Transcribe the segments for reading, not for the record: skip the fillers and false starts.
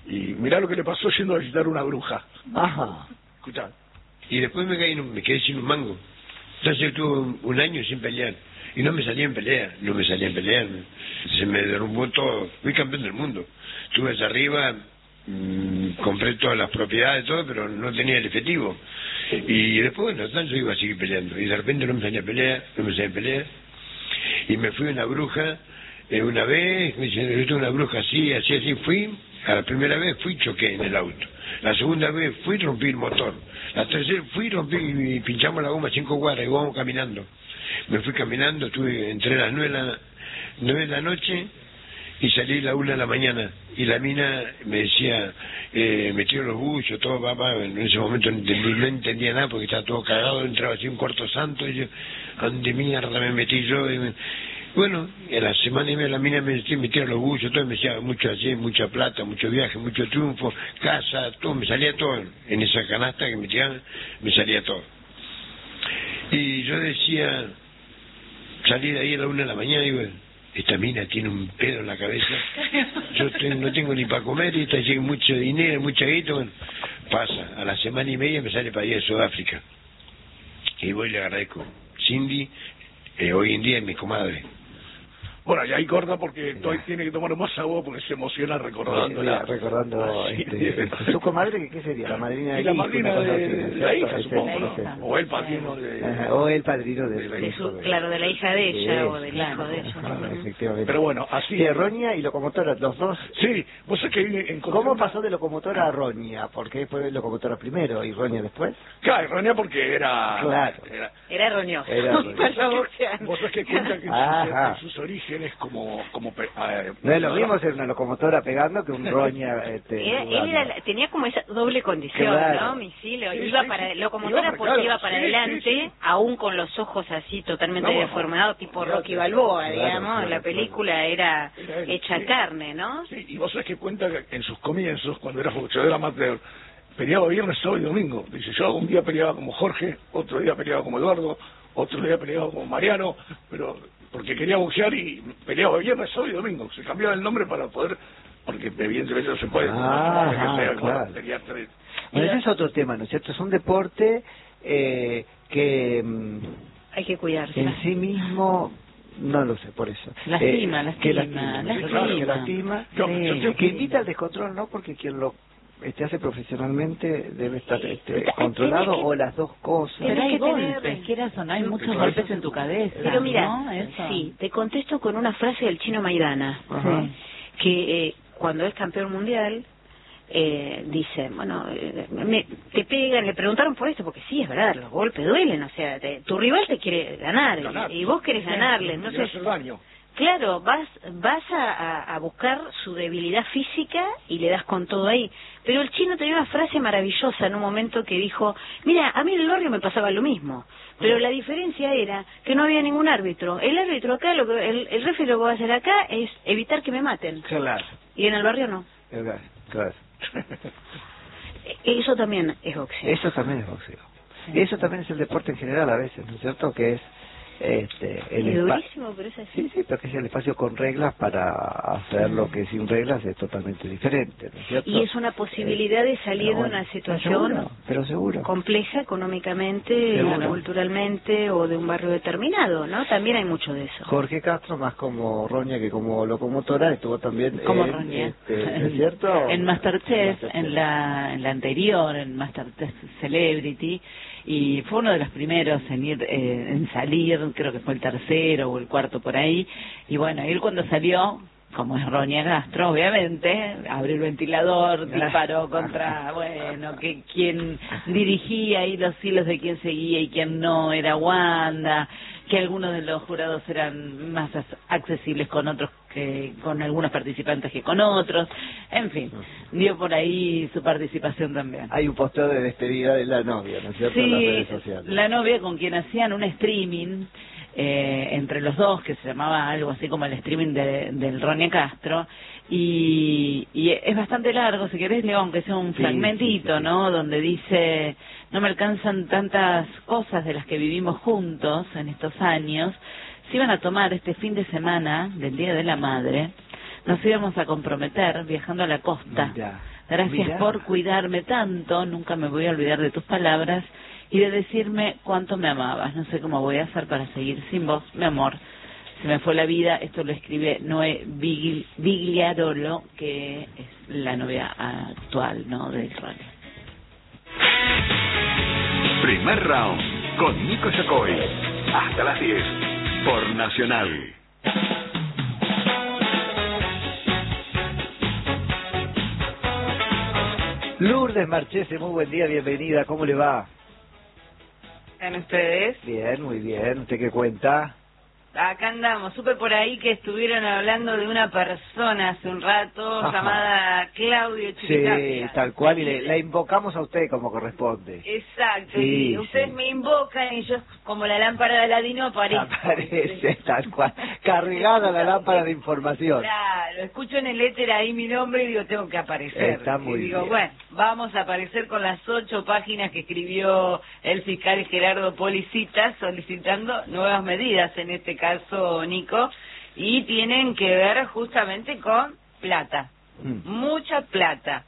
Y mirá lo que le pasó yendo a visitar una bruja. Ajá. Escuchá. Y después me quedé sin un mango. Entonces estuve un año sin pelear. Y no me salía en pelea, Se me derrumbó todo. Fui campeón del mundo. Estuve allá arriba, compré todas las propiedades, todo, pero no tenía el efectivo. Y después, bueno, yo iba a seguir peleando. Y de repente no me salía a pelear, Y me fui a una bruja, una vez, me dice, yo tengo una bruja así, fui. A la primera vez fui, choqué en el auto. La segunda vez fui, rompí el motor. La tercera fui, rompí y pinchamos la goma 5 cuadras y vamos caminando. Me fui caminando, entré a las 9 de la noche y salí a la 1 de la mañana. Y la mina me decía, me tiró los buchos, todo, papá. En ese momento no entendía nada porque estaba todo cagado, entraba así un cuarto santo. Y yo, ¿dónde mierda me metí yo? Bueno, en la semana y media la mina me tiró los buchos, todo, me decía mucho así, mucha plata, mucho viaje, mucho triunfo, casa, todo, me salía todo. En esa canasta que me tiraban, me salía todo. Y yo decía, salí de ahí a la 1 de la mañana y digo, esta mina tiene un pedo en la cabeza, yo no tengo ni para comer y esta llega mucho dinero, mucha guita, bueno, pasa, a la semana y media me sale para ir a Sudáfrica. Y voy y le agradezco. Cindy, hoy en día es mi comadre. Bueno, y ahí corta porque tiene que tomar más agua porque se emociona recordándola. Recordando su comadre, ¿qué sería? La madrina de la madrina de la hija, supongo, ¿no? O el padrino de claro, de la hija de ella o del hijo de ella. Efectivamente. Pero bueno, así. ¿Y Roña y locomotora, los dos? Sí, vos sabés que ¿Cómo pasó de locomotora a Roña? ¿Por qué fue locomotora primero y Roña después? Claro, Roña porque era... Claro. Era roñoso. Vos sabés que cuenta que en sus orígenes como no es lo mismo ser una locomotora pegando que un Roña tenía como esa doble condición, claro, ¿no? Misil, locomotora porque iba para adelante, aún con los ojos así totalmente deformados, tipo Rocky Balboa, digamos, la película era hecha carne, ¿no? Sí, y vos sabés que cuenta que en sus comienzos, cuando era boxeador amateur, peleaba viernes, sábado y domingo. Dice, yo un día peleaba como Jorge, otro día peleaba como Eduardo, otro día peleaba como Mariano, pero porque quería boxear y peleaba viernes, sábado y domingo. Se cambiaba el nombre para poder, porque evidentemente no se puede. Claro. Bueno, ese es otro tema, ¿no es cierto? Es un deporte que hay que cuidarse. En sí mismo, no lo sé, por eso. Lastima. Que invita al descontrol, ¿no? Porque quien lo hace profesionalmente debe estar controlado o las dos cosas. Pero hay golpes, quieras o no, hay muchos golpes en tu cabeza. Pero mira, ¿no? sí, te contesto con una frase del Chino Maidana, que cuando es campeón mundial dice, bueno, te pegan, le preguntaron por esto, porque sí, es verdad, los golpes duelen, o sea, tu rival te quiere ganar y vos querés ganarle, entonces... Claro, vas a buscar su debilidad física y le das con todo ahí. Pero el Chino tenía una frase maravillosa en un momento que dijo, mira, a mí en el barrio me pasaba lo mismo, pero la diferencia era que no había ningún árbitro. El árbitro acá, el referee lo que va a hacer acá es evitar que me maten. Claro. Y en el barrio no. Claro. Eso también es boxeo. Eso también es boxeo. Eso también es el deporte en general a veces, ¿no es cierto? Que es es durísimo, pero es así. Sí, porque es el espacio con reglas para hacer lo que sin reglas es totalmente diferente, ¿no es cierto? Y es una posibilidad de salir de una situación seguro. compleja económicamente, culturalmente o de un barrio determinado, ¿no? También hay mucho de eso. Jorge Castro, más como Roña que como locomotora, estuvo también como Roña, ¿no es cierto? En Masterchef, en la anterior, en Masterchef Celebrity, y fue uno de los primeros en ir, en salir, creo que fue el tercero o el cuarto por ahí, y bueno, él cuando salió, como es Roña Castro, obviamente, abrió el ventilador, disparó contra, bueno, que quien dirigía y los hilos de quién seguía y quién no, era Wanda, que algunos de los jurados eran más accesibles con otros que con algunos participantes que con otros, en fin, dio por ahí su participación también. Hay un posteo de despedida de la novia, ¿no es cierto? Sí, en las redes sociales. La novia con quien hacían un streaming entre los dos, que se llamaba algo así como el streaming del Roña Castro, y es bastante largo, si querés leo aunque sea un fragmentito, ¿no? Donde dice, no me alcanzan tantas cosas de las que vivimos juntos en estos años, si iban a tomar este fin de semana del Día de la Madre, nos íbamos a comprometer viajando a la costa, Gracias Mirá. por cuidarme tanto, nunca me voy a olvidar de tus palabras y de decirme cuánto me amabas. No sé cómo voy a hacer para seguir sin vos, mi amor. Se me fue la vida. Esto lo escribe Noé Vigliarolo, que es la novia actual, ¿no?, del Role. Primer round con Nico Yacoy. Hasta las 10 por Nacional. Lourdes Marchese, muy buen día, bienvenida, ¿cómo le va? ¿En ustedes? Bien, muy bien, ¿usted qué cuenta? Acá andamos. Supe por ahí que estuvieron hablando de una persona hace un rato llamada Claudio Chiquitapia. Sí, tal cual, y la invocamos a usted como corresponde. Exacto, Sí, y ustedes sí. me invocan y yo, como la lámpara de Aladino, aparezco. Aparece, tal cual, cargada la lámpara de información. Claro, escucho en el éter ahí mi nombre y digo, tengo que aparecer. Está muy y digo, bien. bueno, vamos a aparecer con las 8 páginas que escribió el fiscal Gerardo Policita solicitando nuevas medidas, en este caso, Nico, y tienen que ver justamente con plata, mucha plata.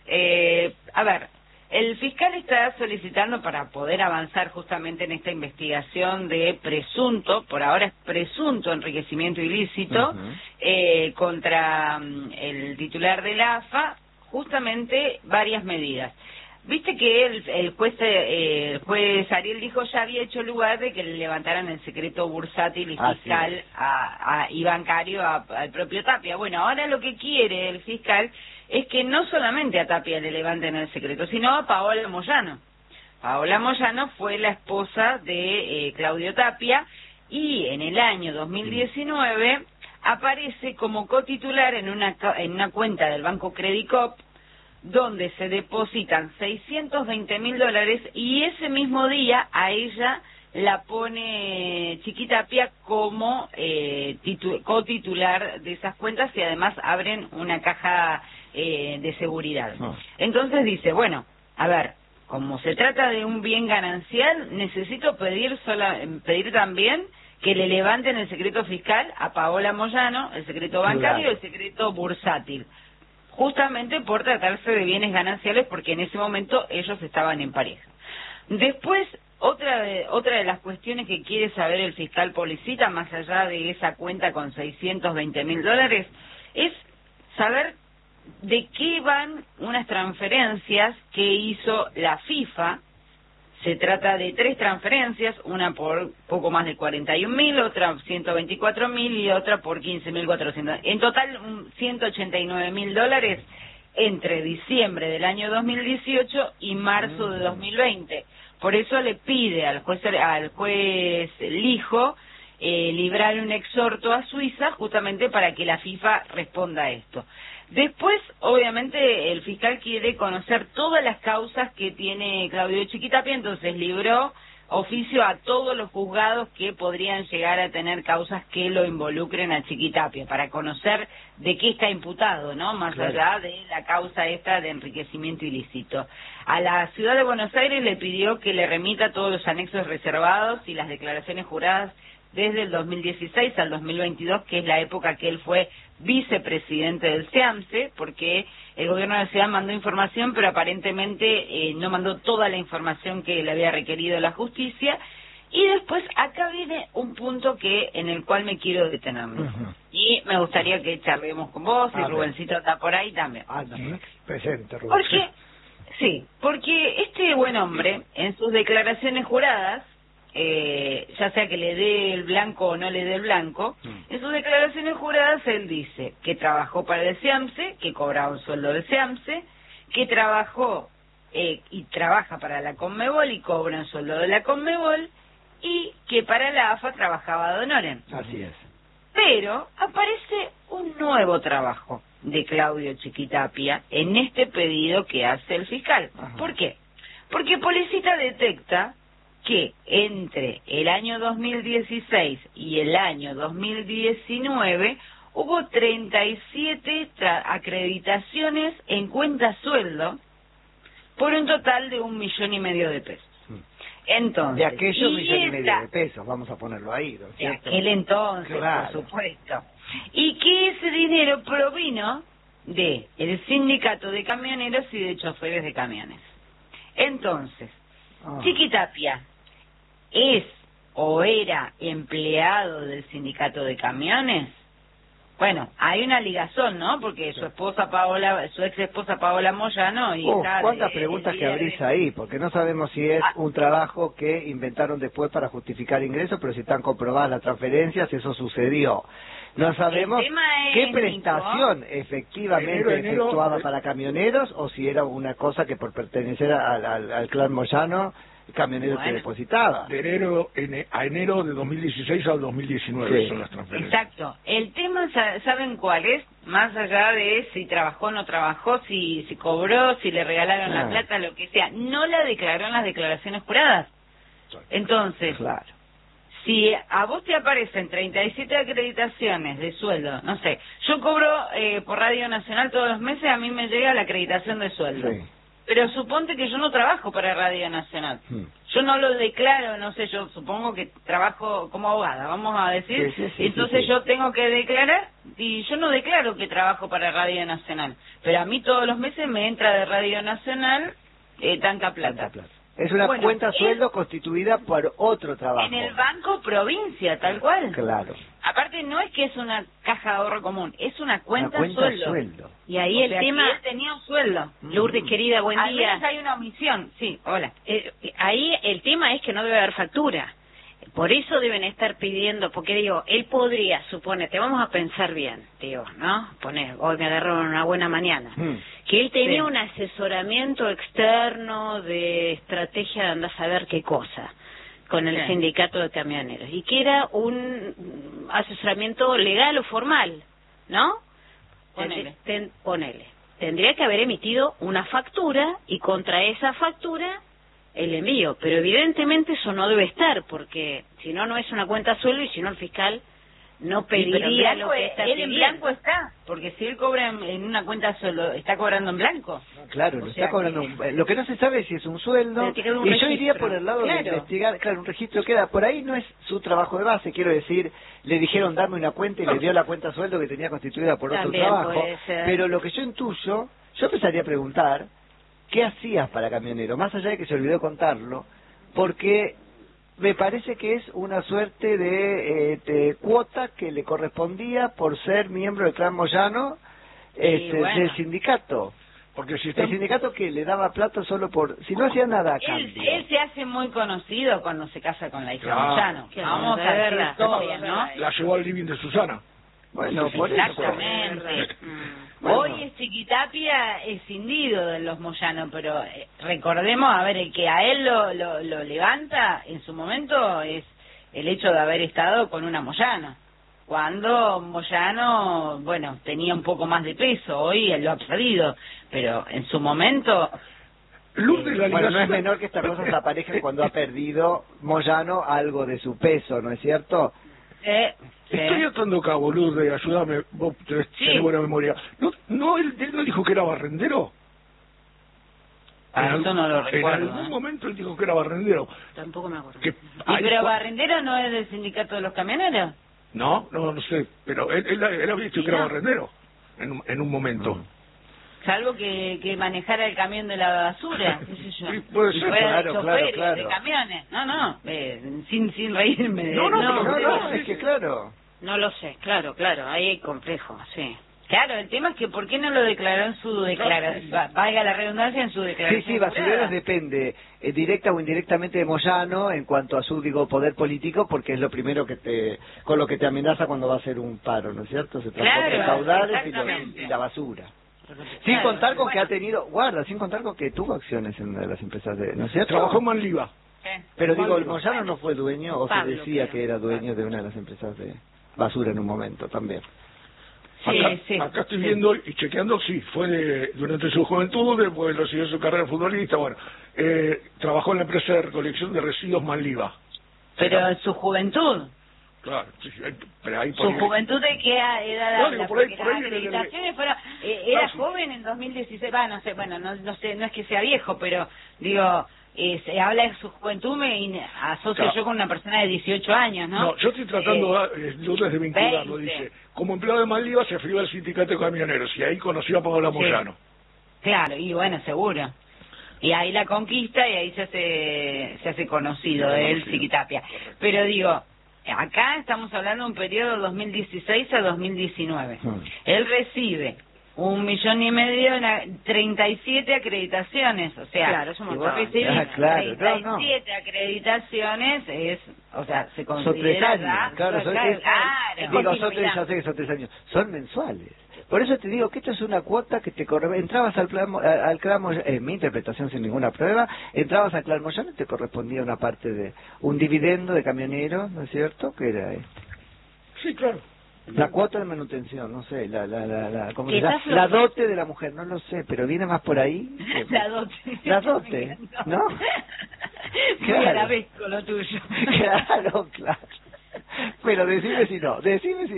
A ver, el fiscal está solicitando, para poder avanzar justamente en esta investigación de presunto, por ahora es presunto enriquecimiento ilícito, contra el titular de la AFA, justamente varias medidas. Viste que el juez Ariel dijo ya había hecho lugar de que le levantaran el secreto bursátil y fiscal y bancario al propio Tapia. Bueno, ahora lo que quiere el fiscal es que no solamente a Tapia le levanten el secreto, sino a Paola Moyano. Paola Moyano fue la esposa de Claudio Tapia y en el año 2019 aparece como cotitular en una cuenta del Banco Credicop, donde se depositan $620.000 y ese mismo día a ella la pone Chiquitapia como cotitular de esas cuentas y además abren una caja de seguridad. Entonces dice, bueno, a ver, como se trata de un bien ganancial, necesito pedir también que le levanten el secreto fiscal a Paola Moyano, el secreto bancario y el secreto bursátil, justamente por tratarse de bienes gananciales, porque en ese momento ellos estaban en pareja. Después, otra de las cuestiones que quiere saber el fiscal Policita, más allá de esa cuenta con $620.000, es saber de qué van unas transferencias que hizo la FIFA. Se trata de 3 transferencias, una por poco más de 41.000, otra 124.000 y otra por 15.400. En total, $189.000 entre diciembre del año 2018 y marzo de 2020. Por eso le pide al juez Lijo librar un exhorto a Suiza justamente para que la FIFA responda a esto. Después, obviamente, el fiscal quiere conocer todas las causas que tiene Claudio Chiquitapia, entonces libró oficio a todos los juzgados que podrían llegar a tener causas que lo involucren a Chiquitapia, para conocer de qué está imputado, ¿no? Más allá de la causa esta de enriquecimiento ilícito. A la Ciudad de Buenos Aires le pidió que le remita todos los anexos reservados y las declaraciones juradas desde el 2016 al 2022, que es la época que él fue vicepresidente del SEAMSE, porque el gobierno de la ciudad mandó información, pero aparentemente no mandó toda la información que le había requerido la justicia. Y después acá viene un punto en el cual me quiero detener. Y me gustaría que charlemos con vos, y Rubencito está por ahí también. Presente, Rubén. Porque este buen hombre, en sus declaraciones juradas, ya sea que le dé el blanco o no le dé el blanco, en sus declaraciones juradas él dice que trabajó para el SEAMSE, que cobraba un sueldo del SEAMSE, que trabajó y trabaja para la Conmebol y cobra un sueldo de la Conmebol, y que para la AFA trabajaba de honorem. Así es. Pero aparece un nuevo trabajo de Claudio Chiquitapia en este pedido que hace el fiscal. ¿Por qué? Porque Policita detecta que entre el año 2016 y el año 2019 hubo 37 acreditaciones en cuenta sueldo por un total de $1,5 millones de pesos. Entonces, de aquellos $1,5 de pesos, vamos a ponerlo ahí, ¿no es cierto? De aquel entonces, claro, por supuesto. Y que ese dinero provino de el sindicato de camioneros y de choferes de camiones. Entonces, Chiquitapia ¿es o era empleado del sindicato de camiones? Bueno, hay una ligazón, ¿no? Porque su esposa Paola, su ex esposa Paola Moyano... ¿Cuántas preguntas que abrís ahí? Porque no sabemos si es un trabajo que inventaron después para justificar ingresos, pero si están comprobadas las transferencias, eso sucedió. No sabemos qué prestación efectivamente efectuaba para camioneros o si era una cosa que por pertenecer al clan Moyano, camioneros te depositaba. De enero a enero de 2016 al 2019 son las transferencias. Exacto. El tema, ¿saben cuál es? Más allá de si trabajó o no trabajó, si cobró, si le regalaron la plata, lo que sea. No la declaró en las declaraciones juradas. Entonces, si a vos te aparecen 37 acreditaciones de sueldo, no sé, yo cobro por Radio Nacional todos los meses, a mí me llega la acreditación de sueldo. Sí. Pero suponte que yo no trabajo para Radio Nacional. Yo no lo declaro, no sé, yo supongo que trabajo como abogada, vamos a decir. Entonces yo tengo que declarar, y yo no declaro que trabajo para Radio Nacional. Pero a mí todos los meses me entra de Radio Nacional tanta plata. Es una cuenta sueldo constituida por otro trabajo. En el Banco Provincia, tal cual. Claro. Aparte, no es que es una caja de ahorro común, es una cuenta sueldo. Y ahí el tema... él tenía un sueldo. Lourdes, querida, buen día. Al menos hay una omisión. Sí, hola. Ahí el tema es que no debe haber factura. Por eso deben estar pidiendo, porque digo, él podría, suponete, vamos a pensar bien, digo, ¿no? Hoy me agarraron una buena mañana. Que él tenía un asesoramiento externo de estrategia de andar a saber qué cosa con el sindicato de camioneros, y que era un asesoramiento legal o formal, ¿no? Ponele. Tendría que haber emitido una factura y contra esa factura el envío, pero evidentemente eso no debe estar, porque si no, no es una cuenta sueldo, y si no el fiscal no pediría lo que está pidiendo. Él en blanco está, porque si él cobra en una cuenta sueldo, está cobrando en blanco. Claro, lo está cobrando. Lo que no se sabe es si es un sueldo, y yo iría por el lado de investigar, un registro queda, por ahí no es su trabajo de base, quiero decir, le dijeron dame una cuenta y le dio la cuenta sueldo que tenía constituida por otro trabajo, pero lo que yo intuyo, yo empezaría a preguntar, ¿qué hacías para camionero? Más allá de que se olvidó contarlo, porque me parece que es una suerte de cuota que le correspondía por ser miembro del clan Moyano del sindicato. Porque si el sindicato que le daba plata solo por... Si no hacía nada a cambio. Él se hace muy conocido cuando se casa con la hija Moyano. Vamos a ver la historia, ¿no? La llevó al living de Susana. Bueno, por exactamente. Hoy es Chiquitapia escindido de los Moyano, pero recordemos, a ver, el que a él lo levanta en su momento es el hecho de haber estado con una Moyano. Cuando Moyano, bueno, tenía un poco más de peso, hoy él lo ha perdido, pero en su momento... bueno, no es menor que estas cosas aparezcan cuando ha perdido Moyano algo de su peso, ¿no es cierto? Estoy atando cabo, Lourdes, ayúdame, vos tenés buena memoria. ¿No él no dijo que era barrendero? Eso no lo recuerdo. En algún momento él dijo que era barrendero. Tampoco me acuerdo. ¿Pero barrendero no es del sindicato de los camioneros? No sé, pero él había dicho que era barrendero en un momento. Salvo que manejara el camión de la basura, qué sé yo. Sí, puede ser. Claro. De camiones. No, sin reírme de no, es que claro. No lo sé, claro, ahí hay complejo, sí. Claro, el tema es que ¿por qué no lo declaró en su declaración? Valga la redundancia, en su declaración. Sí, basureros depende directa o indirectamente de Moyano en cuanto a su, poder político, porque es lo primero con lo que te amenaza cuando va a hacer un paro, ¿no es cierto? Se transporta caudales y la basura. Sin contar con que ha tenido, sin contar con que tuvo acciones en una de las empresas ¿no es cierto? Trabajó en Manliva. Pero el Moyano no fue dueño, o se decía que era dueño de una de las empresas de basura en un momento también. Acá estoy viendo y chequeando, fue durante su juventud, después lo siguió su carrera futbolista, trabajó en la empresa de recolección de residuos Manliva. Pero en su juventud. Claro, pero ahí ¿Su juventud de qué edad? Era joven en 2016, no sé, no es que sea viejo, pero digo, se habla de su juventud, me asocio Claro. yo con una persona de 18 años, ¿no? No, yo estoy tratando de vincularlo, 20. dice. Como empleado de Maldiva se afilió al sindicato de camioneros y ahí conoció a Paola Moyano. Claro, y bueno, seguro. Y ahí la conquista y ahí se hace conocido él, Chiquitapia. Pero digo, acá estamos hablando de un periodo 2016 a 2019. Él recibe 1,5 millones, 37 acreditaciones, o sea, claro, si vos recibís 37 acreditaciones, o sea, se considera... Son 3 años, claro, son 3, ya sé que son 3 años, son mensuales. Por eso te digo que esto es una cuota que te entrabas al clan Moyano, en mi interpretación sin ninguna prueba, entrabas al clan Moyano y te correspondía una parte de un dividendo de camionero, ¿no es cierto? Que era Sí, claro. la cuota de manutención, no sé, ¿cómo se llama? La dote de la mujer, no lo sé, pero viene más por ahí. La dote, ¿no? Claro. Arabesco lo tuyo. Claro. Pero decime si no.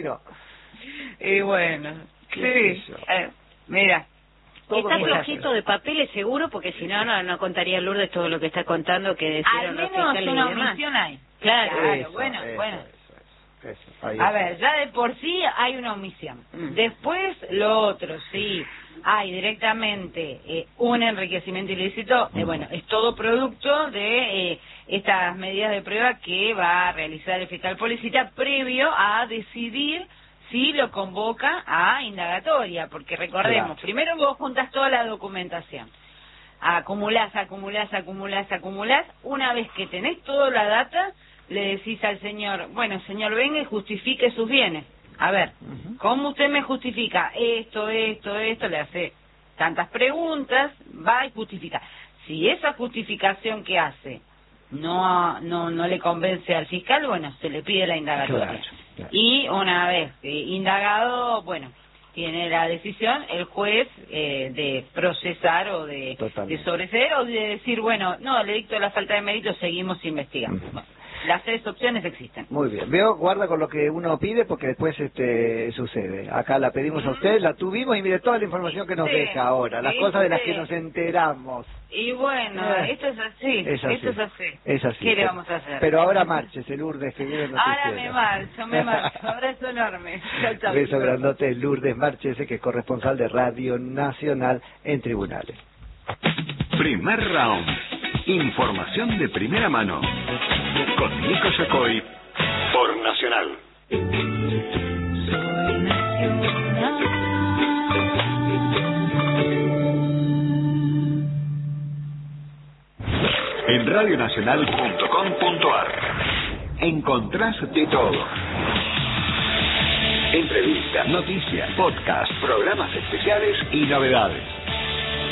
Y bueno, sí, mira. Está flojito de papeles seguro, porque si no, no contaría Lourdes todo lo que está contando, que decían los fiscales y demás. Al menos una omisión hay. Claro, bueno. Eso, A ver, ya de por sí hay una omisión. Después, lo otro, sí, hay directamente un enriquecimiento ilícito, bueno, es todo producto de estas medidas de prueba que va a realizar el fiscal Policita previo a decidir si lo convoca a indagatoria, porque recordemos, primero vos juntás toda la documentación, acumulás, una vez que tenés toda la data, le decís al señor, bueno, señor, venga y justifique sus bienes. A ver, ¿cómo usted me justifica esto? Le hace tantas preguntas, va y justifica. Si esa justificación que hace no le convence al fiscal, bueno, se le pide la indagatoria. Claro. Y una vez indagado, bueno, tiene la decisión el juez de procesar o de sobreseer o de decir, bueno, no, le dicto la falta de mérito, seguimos investigando. Bueno, las 3 opciones existen. Muy bien. Guarda con lo que uno pide porque después sucede. Acá la pedimos a usted, la tuvimos y mire toda la información que nos deja ahora, las cosas de las que nos enteramos. Y bueno, esto es así. Es así. ¿Qué le vamos a hacer? Pero ahora márchese, Lourdes, que viene Ahora me marcho. Abrazo enorme. Chau. Beso grandote, Lourdes Márchese, que es corresponsal de Radio Nacional en tribunales. Primer round. Información de primera mano. Con Nico Yacoy por Nacional. En radionacional.com.ar encontrás de todo. Entrevistas, noticias, podcasts, programas especiales y novedades.